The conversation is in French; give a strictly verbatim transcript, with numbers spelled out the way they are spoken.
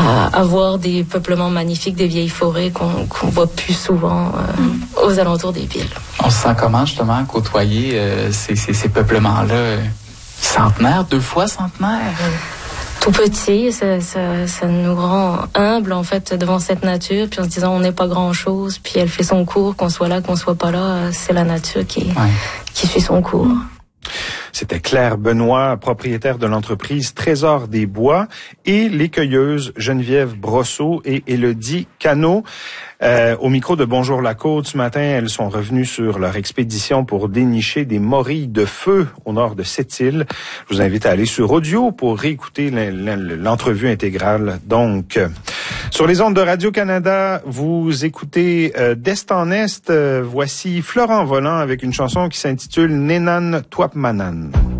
à, à voir des peuplements magnifiques, des vieilles forêts qu'on qu'on voit plus souvent euh, mm. aux alentours des villes. On se sent comment justement à côtoyer euh, ces, ces, ces peuplements-là euh, centenaires, deux fois centenaires? Tout petit, ça, ça, ça nous rend humble en fait devant cette nature, puis en se disant on n'est pas grand-chose, puis elle fait son cours, qu'on soit là, qu'on soit pas là, c'est la nature qui, ouais. qui suit son cours. Mm. C'était Claire Benoît, propriétaire de l'entreprise Trésor des Bois, et les cueilleuses Geneviève Brosseau et Élodie Cano. Euh, au micro de Bonjour la Côte, ce matin, elles sont revenues sur leur expédition pour dénicher des morilles de feu au nord de Sept-Îles. Je vous invite à aller sur Audio pour réécouter l'entrevue intégrale. Donc, sur les ondes de Radio-Canada, vous écoutez euh, d'Est en Est. Euh, voici Florent Volant avec une chanson qui s'intitule Nenan Twapmanan.